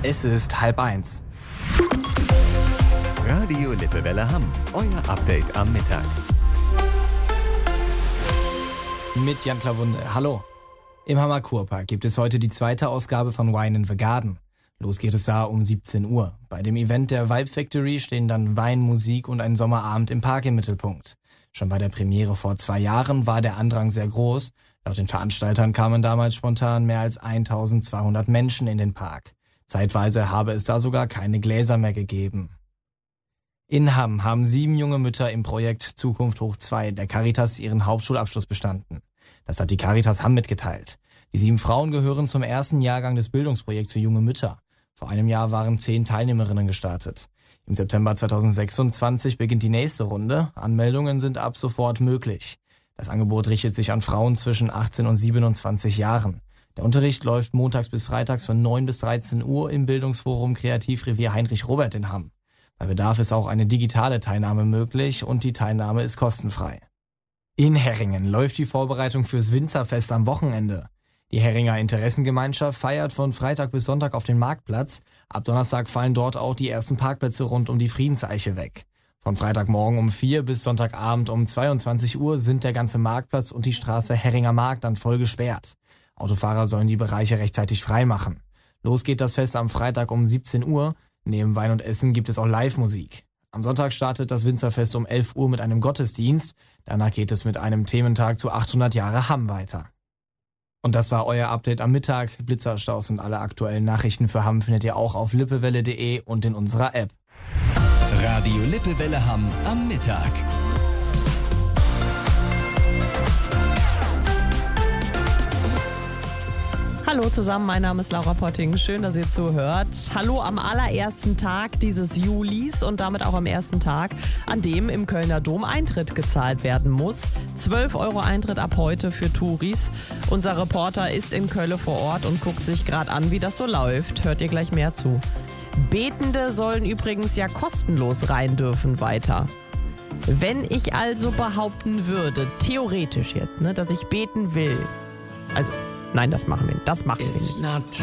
Es ist 12:30. Radio Lippewelle Hamm, euer Update am Mittag. Mit Jan Klawunde. Hallo. Im Hammer Kurpark gibt es heute die zweite Ausgabe von Wine in the Garden. Los geht es da um 17 Uhr. Bei dem Event der Vibe Factory stehen dann Wein, Musik und ein Sommerabend im Park im Mittelpunkt. Schon bei der Premiere vor 2 Jahren war der Andrang sehr groß. Laut den Veranstaltern kamen damals spontan mehr als 1200 Menschen in den Park. Zeitweise habe es da sogar keine Gläser mehr gegeben. In Hamm haben 7 junge Mütter im Projekt Zukunft hoch 2 der Caritas ihren Hauptschulabschluss bestanden. Das hat die Caritas Hamm mitgeteilt. Die 7 Frauen gehören zum ersten Jahrgang des Bildungsprojekts für junge Mütter. Vor einem Jahr waren 10 Teilnehmerinnen gestartet. Im September 2026 beginnt die nächste Runde. Anmeldungen sind ab sofort möglich. Das Angebot richtet sich an Frauen zwischen 18 und 27 Jahren. Der Unterricht läuft montags bis freitags von 9 bis 13 Uhr im Bildungsforum Kreativrevier Heinrich Robert in Hamm. Bei Bedarf ist auch eine digitale Teilnahme möglich und die Teilnahme ist kostenfrei. In Herringen läuft die Vorbereitung fürs Winzerfest am Wochenende. Die Herringer Interessengemeinschaft feiert von Freitag bis Sonntag auf den Marktplatz. Ab Donnerstag fallen dort auch die ersten Parkplätze rund um die Friedenseiche weg. Von Freitagmorgen um 4 bis Sonntagabend um 22 Uhr sind der ganze Marktplatz und die Straße Herringer Markt dann voll gesperrt. Autofahrer sollen die Bereiche rechtzeitig freimachen. Los geht das Fest am Freitag um 17 Uhr. Neben Wein und Essen gibt es auch Live-Musik. Am Sonntag startet das Winzerfest um 11 Uhr mit einem Gottesdienst. Danach geht es mit einem Thementag zu 800 Jahre Hamm weiter. Und das war euer Update am Mittag. Blitzerstaus und alle aktuellen Nachrichten für Hamm findet ihr auch auf lippewelle.de und in unserer App. Radio Lippewelle Hamm am Mittag. Hallo zusammen, mein Name ist Laura Potting. Schön, dass ihr zuhört. Hallo am allerersten Tag dieses Julis und damit auch am ersten Tag, an dem im Kölner Dom Eintritt gezahlt werden muss. 12 € Eintritt ab heute für Touris. Unser Reporter ist in Köln vor Ort und guckt sich gerade an, wie das so läuft. Hört ihr gleich mehr zu. Betende sollen übrigens ja kostenlos rein dürfen weiter. Wenn ich also behaupten würde, theoretisch jetzt, dass ich beten will, also nein, das machen wir nicht.